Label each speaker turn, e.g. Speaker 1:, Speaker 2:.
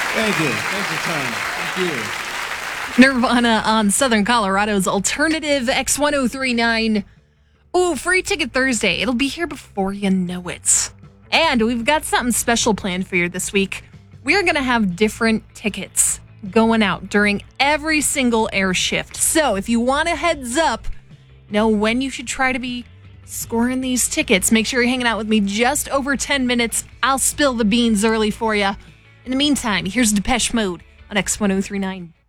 Speaker 1: Thank you. Thanks for trying. Thank you.
Speaker 2: Nirvana on Southern Colorado's alternative X1039. Ooh, free ticket Thursday. It'll be here before you know it. And we've got something special planned for you this week. We're going to have different tickets going out during every single air shift. So if you want a heads up, know when you should try to be scoring these tickets. Make sure you're hanging out with me just over 10 minutes. I'll spill the beans early for you. In the meantime, here's Depeche Mode on X1039.